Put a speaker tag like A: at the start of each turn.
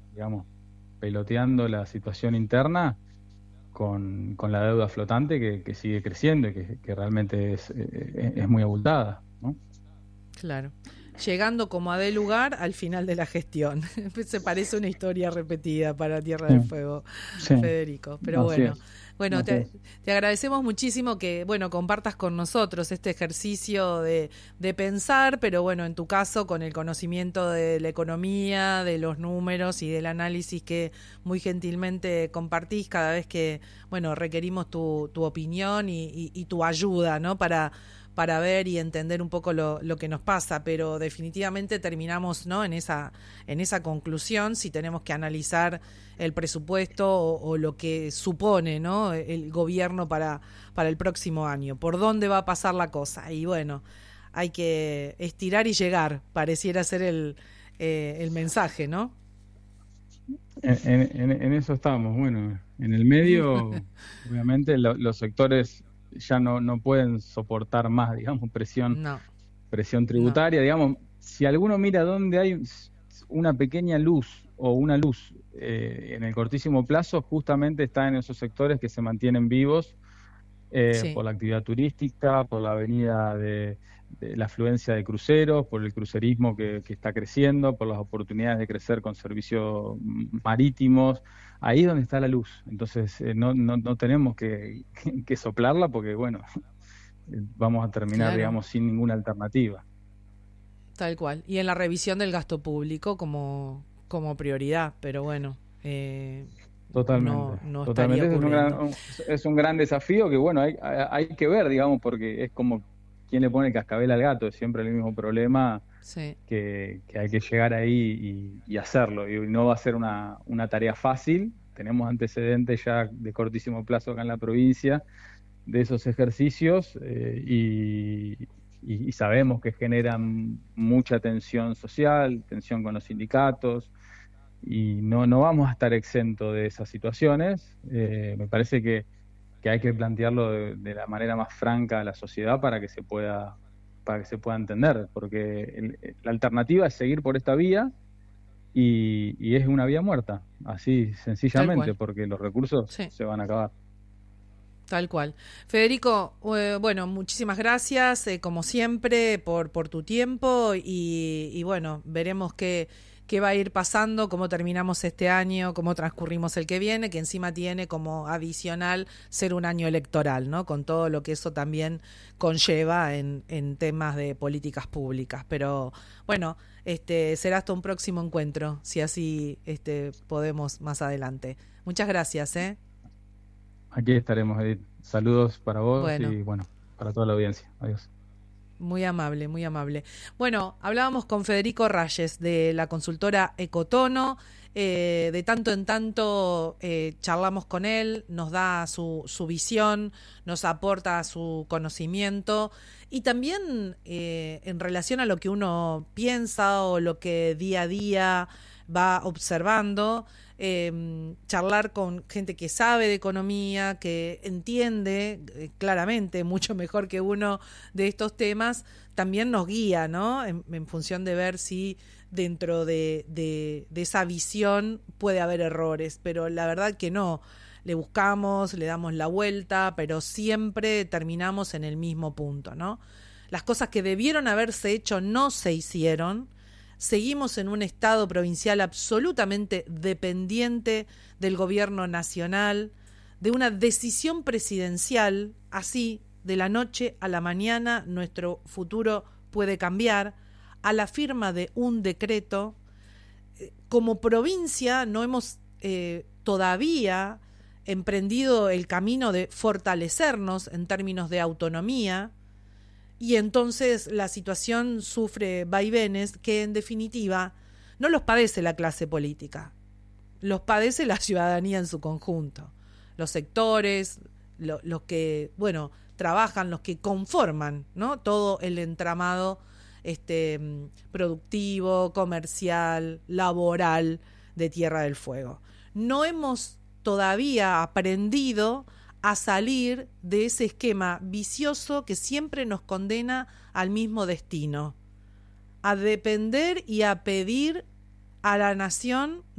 A: digamos, peloteando la situación interna con la deuda flotante que sigue creciendo y que realmente es muy abultada, ¿no?
B: Claro. Llegando como a de lugar al final de la gestión. Se parece una historia repetida para Tierra
A: Sí,
B: del Fuego,
A: sí,
B: Federico. Pero
A: así
B: bueno,
A: es,
B: bueno,
A: así es.
B: te agradecemos muchísimo que, bueno, compartas con nosotros este ejercicio de pensar, pero bueno, en tu caso, con el conocimiento de la economía, de los números y del análisis que muy gentilmente compartís cada vez que, bueno, requerimos tu opinión y tu ayuda, ¿no? Para ver y entender un poco lo que nos pasa, pero definitivamente terminamos, ¿no?, en esa conclusión si tenemos que analizar el presupuesto o lo que supone, ¿no?, el gobierno para el próximo año, por dónde va a pasar la cosa. Y bueno, hay que estirar y llegar, pareciera ser el mensaje, ¿no?
A: En eso estamos. Bueno, en el medio, obviamente, los sectores ya no pueden soportar más, digamos,
B: No,
A: presión
B: no,
A: tributaria. Digamos, si alguno mira dónde hay una pequeña luz o una luz en el cortísimo plazo, justamente está en esos sectores que se mantienen vivos
B: sí,
A: por la actividad turística, por la avenida de la afluencia de cruceros, por el crucerismo que está creciendo, por las oportunidades de crecer con servicios marítimos. Ahí es donde está la luz. Entonces, no tenemos que soplarla porque, bueno, vamos a terminar,
B: claro,
A: digamos, sin ninguna alternativa.
B: tal cual. Y en la revisión del gasto público como prioridad, pero bueno,
A: Totalmente,
B: no estaría
A: totalmente. Ese
B: ocurriendo.
A: es un gran desafío que, bueno, hay que ver, digamos, porque es como quién le pone el cascabel al gato, es siempre el mismo problema
B: Sí,
A: que hay que llegar ahí y hacerlo. Y no va a ser una tarea fácil. Tenemos antecedentes ya de cortísimo plazo acá en la provincia de esos ejercicios y sabemos que generan mucha tensión social, tensión con los sindicatos y no vamos a estar exentos de esas situaciones. Me parece que hay que plantearlo de la manera más franca a la sociedad para que se pueda entender, porque la alternativa es seguir por esta vía y es una vía muerta, así
B: tal
A: sencillamente,
B: cual.
A: porque los recursos
B: Sí,
A: se van a acabar.
B: tal cual. Federico, bueno, muchísimas gracias, como siempre, por tu tiempo y bueno, veremos qué va a ir pasando, cómo terminamos este año, cómo transcurrimos el que viene, que encima tiene como adicional ser un año electoral, ¿no? Con todo lo que eso también conlleva en temas de políticas públicas. Pero bueno, será hasta un próximo encuentro, si así podemos más adelante. Muchas gracias, ¿eh?
A: Aquí estaremos, Edith. Saludos para vos
B: Bueno,
A: y bueno, para toda la audiencia. Adiós.
B: muy amable, muy amable. Bueno, hablábamos con Federico Rayes de la consultora Ecotono. De tanto en tanto charlamos con él, nos da su visión, nos aporta su conocimiento y también en relación a lo que uno piensa o lo que día a día va observando, charlar con gente que sabe de economía, que entiende claramente mucho mejor que uno de estos temas, también nos guía, ¿no? En función de ver si dentro de esa visión puede haber errores, pero la verdad que no. Le buscamos, le damos la vuelta, pero siempre terminamos en el mismo punto, ¿no? Las cosas que debieron haberse hecho no se hicieron. Seguimos en un estado provincial absolutamente dependiente del gobierno nacional, de una decisión presidencial, así, de la noche a la mañana, nuestro futuro puede cambiar, a la firma de un decreto. Como provincia no hemos todavía emprendido el camino de fortalecernos en términos de autonomía, y entonces la situación sufre vaivenes que en definitiva no los padece la clase política, los padece la ciudadanía en su conjunto, los sectores, los que, bueno, trabajan, los que conforman, ¿no?, todo el entramado productivo, comercial, laboral de Tierra del Fuego. No hemos todavía aprendido a salir de ese esquema vicioso que siempre nos condena al mismo destino, a depender y a pedir a la nación